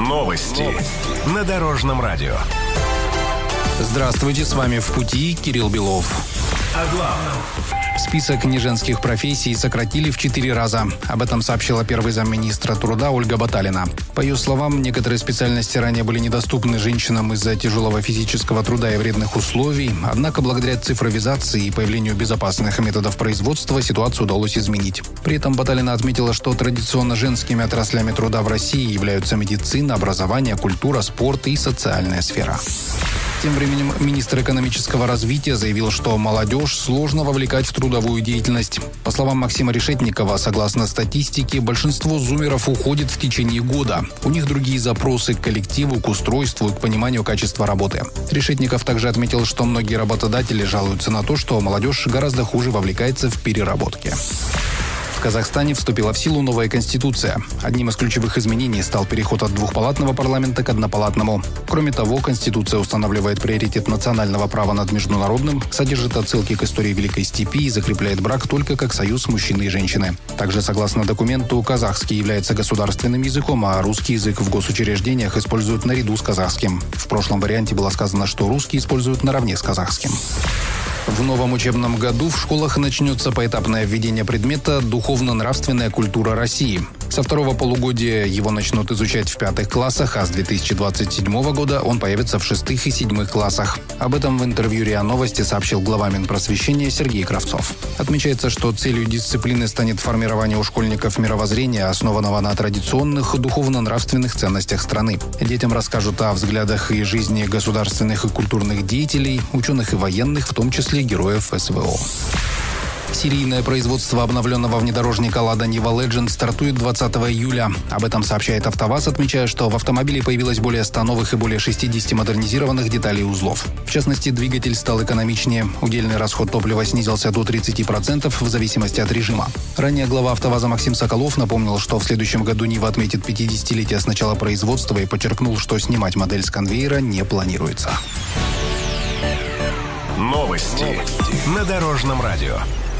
Новости на Дорожном радио. Здравствуйте, с вами «В пути» Кирилл Белов. О главном. Список неженских профессий сократили в 4 раза. Об этом сообщила первый замминистра труда Ольга Баталина. По ее словам, некоторые специальности ранее были недоступны женщинам из-за тяжелого физического труда и вредных условий. Однако, благодаря цифровизации и появлению безопасных методов производства, ситуацию удалось изменить. При этом Баталина отметила, что традиционно женскими отраслями труда в России являются медицина, образование, культура, спорт и социальная сфера. Тем временем министр экономического развития заявил, что молодежь сложно вовлекать в трудовую деятельность. По словам Максима Решетникова, согласно статистике, большинство зумеров уходит в течение года. У них другие запросы к коллективу, к устройству и к пониманию качества работы. Решетников также отметил, что многие работодатели жалуются на то, что молодежь гораздо хуже вовлекается в переработки. В Казахстане вступила в силу новая конституция. Одним из ключевых изменений стал переход от двухпалатного парламента к однопалатному. Кроме того, конституция устанавливает приоритет национального права над международным, содержит отсылки к истории Великой Степи и закрепляет брак только как союз мужчины и женщины. Также, согласно документу, казахский является государственным языком, а русский язык в госучреждениях используют наряду с казахским. В прошлом варианте было сказано, что русский используют наравне с казахским. В новом учебном году в школах начнется поэтапное введение предмета «Духовно-нравственная культура России». Со второго полугодия его начнут изучать в 5 классах, а с 2027 года он появится в 6 и 7 классах. Об этом в интервью РИА Новости сообщил глава Минпросвещения Сергей Кравцов. Отмечается, что целью дисциплины станет формирование у школьников мировоззрения, основанного на традиционных духовно-нравственных ценностях страны. Детям расскажут о взглядах и жизни государственных и культурных деятелей, ученых и военных, в том числе героев СВО. Серийное производство обновленного внедорожника «Лада Нива Legend» стартует 20 июля. Об этом сообщает АвтоВАЗ, отмечая, что в автомобиле появилось более 100 новых и более 60 модернизированных деталей и узлов. В частности, двигатель стал экономичнее. Удельный расход топлива снизился до 30% в зависимости от режима. Ранее глава АвтоВАЗа Максим Соколов напомнил, что в следующем году Нива отметит 50-летие с начала производства и подчеркнул, что снимать модель с конвейера не планируется. Новости на Дорожном радио.